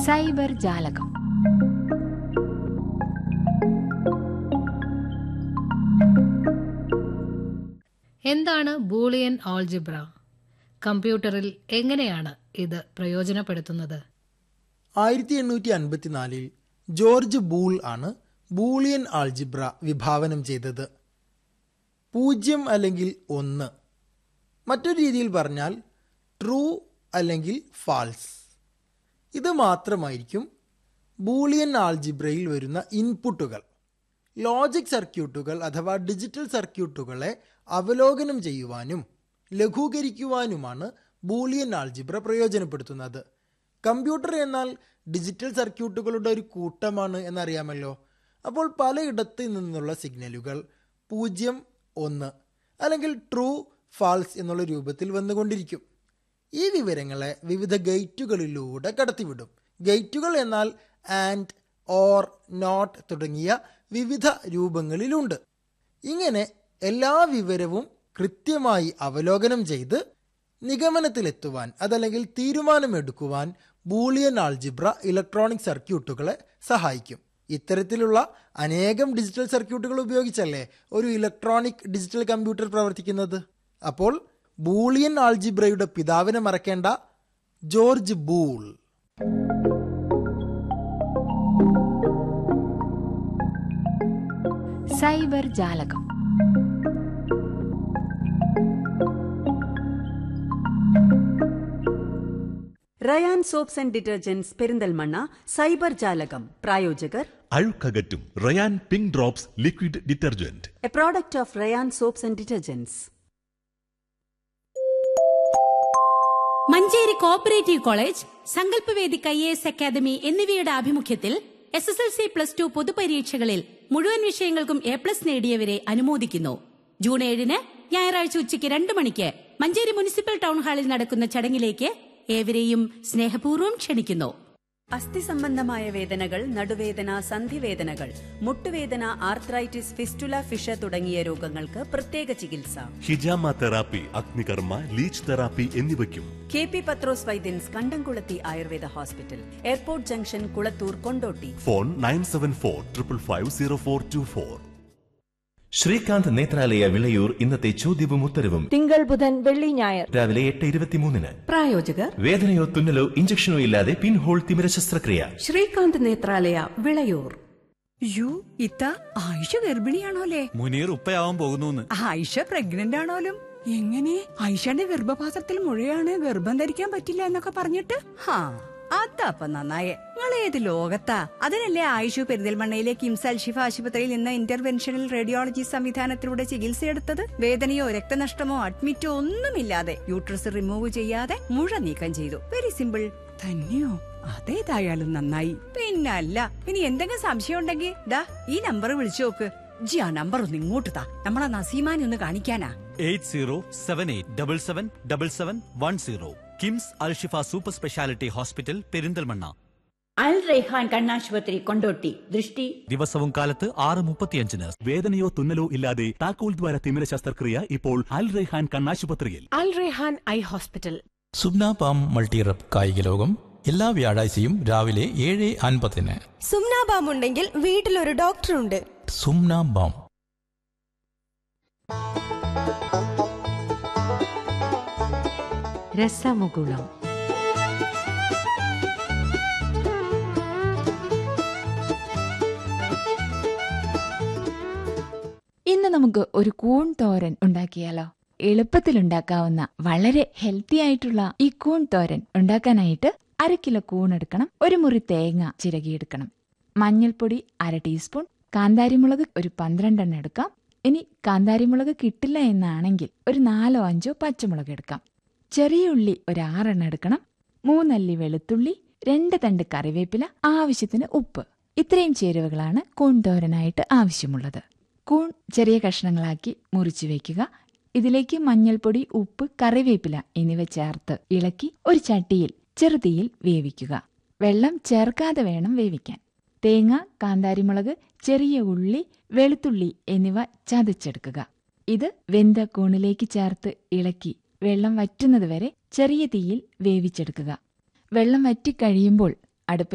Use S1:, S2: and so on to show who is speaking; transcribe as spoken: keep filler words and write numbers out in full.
S1: Cyber ജാലകം.
S2: എന്താണ് Boolean algebra? കമ്പ്യൂട്ടറിൽ എങ്ങനെയാണ് ഇത് പ്രയോജനപ്പെടുത്തുന്നത്?
S3: ആയിരത്തി എണ്ണൂറ്റി അൻപത്തിനാലിൽ ജോർജ് ബൂൾ ആണ് ബൂളിയൻ ആൾജിബ്ര വിഭാവനം ചെയ്തത്. പൂജ്യം അല്ലെങ്കിൽ ഒന്ന്, മറ്റൊരു രീതിയിൽ പറഞ്ഞാൽ ട്രൂ അല്ലെങ്കിൽ ഫാൾസ്. ഇത് മാത്രമായിരിക്കും ബൂളിയൻ ആൾജിബ്രയിൽ വരുന്ന ഇൻപുട്ടുകൾ. ലോജിക് സർക്യൂട്ടുകൾ അഥവാ ഡിജിറ്റൽ സർക്യൂട്ടുകളെ അവലോകനം ചെയ്യുവാനും ലഘൂകരിക്കുവാനുമാണ് ബൂളിയൻ ആൾജിബ്ര പ്രയോജനപ്പെടുത്തുന്നത്. കമ്പ്യൂട്ടർ എന്നാൽ ഡിജിറ്റൽ സർക്യൂട്ടുകളുടെ ഒരു കൂട്ടമാണ് എന്നറിയാമല്ലോ. അപ്പോൾ പലയിടത്ത് നിന്നുള്ള സിഗ്നലുകൾ പൂജ്യം ഒന്ന് അല്ലെങ്കിൽ ട്രൂ ഫാൾസ് എന്നുള്ള രൂപത്തിൽ വന്നുകൊണ്ടിരിക്കും. ഈ വിവരങ്ങളെ വിവിധ ഗേറ്റുകളിലൂടെ കടത്തിവിടും. ഗേറ്റുകൾ എന്നാൽ ആൻഡ്, ഓർ, നോട്ട് തുടങ്ങിയ വിവിധ രൂപങ്ങളിലുണ്ട്. ഇങ്ങനെ എല്ലാ വിവരവും കൃത്യമായി അവലോകനം ചെയ്ത് നിഗമനത്തിലെത്തുവാൻ അതല്ലെങ്കിൽ തീരുമാനമെടുക്കുവാൻ ബൂളിയൻ ആൾജിബ്ര ഇലക്ട്രോണിക് സർക്യൂട്ടുകളെ സഹായിക്കും. ഇത്തരത്തിലുള്ള അനേകം ഡിജിറ്റൽ സർക്യൂട്ടുകൾ ഉപയോഗിച്ചല്ലേ ഒരു ഇലക്ട്രോണിക് ഡിജിറ്റൽ കമ്പ്യൂട്ടർ പ്രവർത്തിക്കുന്നത്. അപ്പോൾ ബൂളിയൻ ആൾജിബ്രയുടെ പിതാവിനെ മറക്കേണ്ട, ജോർജ് ബൂൾ.
S1: സൈബർ ജാലകം.
S4: Ryan soaps and detergents Perinthalmanna cyber ജാലകം പ്രായോജകർ
S5: അഴുക്കകറ്റും Ryan pink drops liquid detergent,
S4: A product of Ryan soaps and detergents.
S6: Manjeri cooperative college, സങ്കല്പവേദിക് I A S academy എന്നിവയുടെ ആഭിമുഖ്യത്തിൽ S S L C plus two പൊതുപരീക്ഷകളിൽ മുഴുവൻ വിഷയങ്ങൾക്കും A plus നേടിയവരെ അനുമോദിക്കുന്നു. June ഏഴിന് ഞായറാഴ്ച ഉച്ചയ്ക്ക് രണ്ട് മണിക്ക് മഞ്ചേരി മുനിസിപ്പൽ ടൗൺ ഹാളിൽ നടക്കുന്ന ചടങ്ങിലേക്ക് ഏവരെയും സ്നേഹപൂർവ്വം ക്ഷണിക്കുന്നു.
S4: അസ്ഥി സംബന്ധമായ വേദനകൾ, നടുവേദന, സന്ധിവേദനകൾ, മുട്ടുവേദന, ആർത്രൈറ്റിസ്, ഫിസ്റ്റുല, ഫിഷ തുടങ്ങിയ രോഗങ്ങൾക്ക് പ്രത്യേക ചികിത്സ.
S5: ഹിജാമ തെറാപ്പി, അഗ്നികർമ്മ, ലീച്ച് തെറാപ്പി എന്നിവയ്ക്കും
S4: കെ പി പത്രോസ് വൈദ്യൻസ്, കണ്ടംകുളത്തി Ayurveda hospital, airport junction, Kulathur, Kondotty.
S5: Phone nine seven four triple five zero four to four.
S7: Srikanth Nethralaya Vilayur ഇന്നത്തെ ചോദ്യവും ഉത്തരവും
S8: തിങ്കൾ, ബുധൻ, വെള്ളി, ഞായർ
S7: രാവിലെ എട്ട് ഇരുപത്തിമൂന്നിന്.
S4: പ്രായോജകർ
S7: വേദനയോ തുന്നലോ ഇഞ്ചക്ഷനോ ഇല്ലാതെ പിൻഹോൾ തിമിര ശസ്ത്രക്രിയ.
S4: ശ്രീകാന്ത് നേത്രാലയ വിളയൂർ.
S9: യു ഇത്ത ആയിഷ ഗർഭിണിയാണോലേ?
S10: മുനീർ ഉപ്പയാവാൻ പോകുന്നു.
S9: ആയിഷ പ്രഗ്നന്റ് ആണോലും? എങ്ങനെ? ആയിഷയുടെ ഗർഭപാത്രത്തിൽ മുഴയാണ്, ഗർഭം ധരിക്കാൻ പറ്റില്ല എന്നൊക്കെ പറഞ്ഞിട്ട്? ഹാ, അതപ്പ നന്നായേ. നിങ്ങൾ ഏത് ലോകത്താ? അതിനല്ലേ ആയിഷു പെരിന്തൽമണ്ണയിലെ കിംസ് അൽഷിഫ ആശുപത്രിയിൽ നിന്ന് ഇന്റർവെൻഷണൽ റേഡിയോളജി സംവിധാനത്തിലൂടെ ചികിത്സയെടുത്തത്. വേദനയോ രക്തനഷ്ടമോ അഡ്മിറ്റോ ഒന്നുമില്ലാതെ യൂട്രസ് റിമൂവ് ചെയ്യാതെ മുഴ നീക്കം ചെയ്തു. Very simple. തന്നെയോ? അതേതായാലും നന്നായി. പിന്നല്ല, ഇനി എന്തെങ്കിലും സംശയം ഉണ്ടെങ്കിൽ ദാ ഈ നമ്പർ വിളിച്ചു നോക്ക്. ജി ആ നമ്പർ ഒന്ന് ഇങ്ങോട്ട് താ, നമ്മളെ നസീമാനെ ഒന്ന് കാണിക്കാനാ.
S10: Eight zero seven eight double seven double seven one zero. KIMS Alshifa super speciality hospital Perinthalmanna.
S6: അൽ റൈഹാൻ കണ്ണാശുപത്രി, കൊണ്ടോട്ടി. ദൃഷ്ടി
S10: ദിവസവും കാലത്ത് ആറ് മുപ്പത്തിയഞ്ചിന്. വേദനയോ തുന്നലോ ഇല്ലാതെ താക്കോൽ ദ്വാര തിമിര ശസ്ത്രക്രിയ ഇപ്പോൾ അൽ റൈഹാൻ കണ്ണാശുപത്രിയിൽ.
S8: അൽ റെഹാൻ ഐ ഹോസ്പിറ്റൽ.
S11: സുബ്ന പാം മൾട്ടിറപ്പ് കായിക ലോകം എല്ലാ വ്യാഴാഴ്ചയും രാവിലെ ഏഴ് അൻപതിന്.
S8: സുംന ബാം ഉണ്ടെങ്കിൽ വീട്ടിലൊരു ഡോക്ടറുണ്ട്.
S11: സുംന ബാം.
S1: രസമുകുളം. ഇന്ന് നമുക്ക് ഒരു കൂൺ തോരൻ ഉണ്ടാക്കിയാലോ? എളുപ്പത്തിൽ ഉണ്ടാക്കാവുന്ന വളരെ ഹെൽത്തി ആയിട്ടുള്ള ഈ കൂൺ തോരൻ ഉണ്ടാക്കാനായിട്ട് അര കിലോ കൂൺ എടുക്കണം. ഒരു മുറി തേങ്ങ ചിരകിയെടുക്കണം. മഞ്ഞൾപ്പൊടി അര ടീസ്പൂൺ. കാന്താരിമുളക് ഒരു പന്ത്രണ്ടെണ്ണം എടുക്കാം. ഇനി കാന്താരിമുളക് കിട്ടില്ല എന്നാണെങ്കിൽ ഒരു നാലോ അഞ്ചോ പച്ചമുളക് എടുക്കാം. ചെറിയ ഉള്ളി ഒരു ആറെണ്ണം എടുക്കണം. മൂന്നല്ലി വെളുത്തുള്ളി, രണ്ട് തണ്ട് കറിവേപ്പില, ആവശ്യത്തിന് ഉപ്പ്. ഇത്രയും ചേരുവകളാണ് കൂൺ തോരനായിട്ട് ആവശ്യമുള്ളത്. കൂൺ ചെറിയ കഷ്ണങ്ങളാക്കി മുറിച്ചു വയ്ക്കുക. ഇതിലേക്ക് മഞ്ഞൾപ്പൊടി, ഉപ്പ്, കറിവേപ്പില എന്നിവ ചേർത്ത് ഇളക്കി ഒരു ചട്ടിയിൽ ചെറുതീയിൽ വേവിക്കുക. വെള്ളം ചേർക്കാതെ വേണം വേവിക്കാൻ. തേങ്ങ, കാന്താരിമുളക്, ചെറിയ ഉള്ളി, വെളുത്തുള്ളി എന്നിവ ചതച്ചെടുക്കുക. ഇത് വെന്ത കൂണിലേക്ക് ചേർത്ത് ഇളക്കി വെള്ളം വറ്റുന്നത് വരെ ചെറിയ തീയിൽ വേവിച്ചെടുക്കുക. വെള്ളം വറ്റിക്കഴിയുമ്പോൾ അടുപ്പിൽ